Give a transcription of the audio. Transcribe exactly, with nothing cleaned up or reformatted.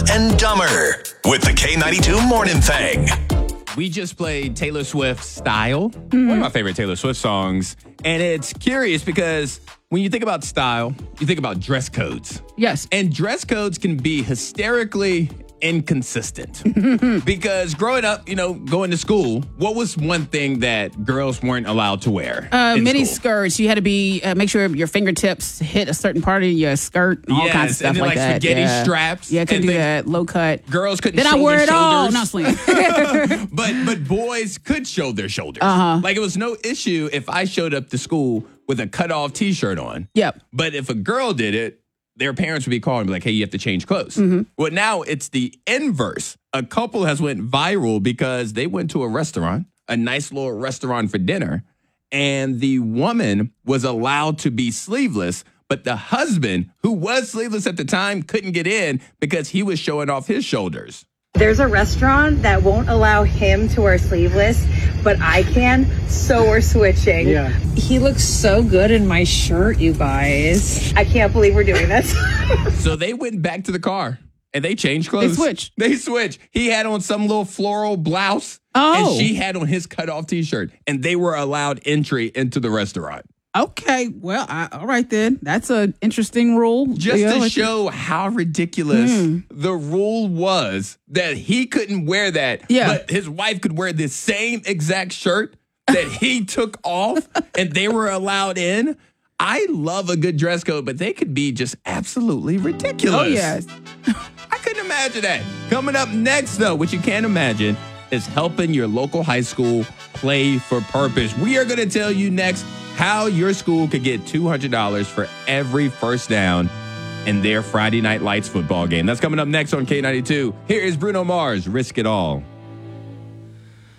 and Dumber with the K ninety-two Morning Thing. We just played Taylor Swift's Style, mm-hmm. one of my favorite Taylor Swift songs. And it's curious because when you think about style, you think about dress codes. Yes. And dress codes can be hysterically inconsistent. Because growing up, you know, going to school, what was one thing that girls weren't allowed to wear? Uh, mini school? skirts. You had to be, uh, make sure your fingertips hit a certain part of your skirt, all yes, kinds of stuff and then, like, like that. spaghetti yeah. straps. Yeah, couldn't do things. that. Low cut. Girls couldn't then show I wear their it all. shoulders. Not sling. but but boys could show their shoulders. Uh-huh. Like it was no issue if I showed up to school with a cut off t-shirt on. Yep. But if a girl did it, their parents would be calling and be like, hey, you have to change clothes. Mm-hmm. Well, now it's the inverse. A couple has went viral because they went to a restaurant, a nice little restaurant for dinner, and the woman was allowed to be sleeveless, but the husband, who was sleeveless at the time, couldn't get in because he was showing off his shoulders. There's a restaurant that won't allow him to wear sleeveless, but I can, so we're switching. Yeah. He looks so good in my shirt, you guys. I can't believe we're doing this. So they went back to the car and they changed clothes. They switched. They switched. He had on some little floral blouse Oh. and she had on his cutoff t-shirt, and they were allowed entry into the restaurant. Okay, well, I, all right then. That's an interesting rule. Just Yeah, to like- show how ridiculous Mm. the rule was that he couldn't wear that, Yeah. but his wife could wear the same exact shirt that he took off and they were allowed in. I love a good dress code, but they could be just absolutely ridiculous. Oh, yes. I couldn't imagine that. Coming up next, though, which you can't imagine, is helping your local high school play for purpose. We are going to tell you next how your school could get two hundred dollars for every first down in their Friday Night Lights football game. That's coming up next on K ninety-two. Here is Bruno Mars, Risk It All.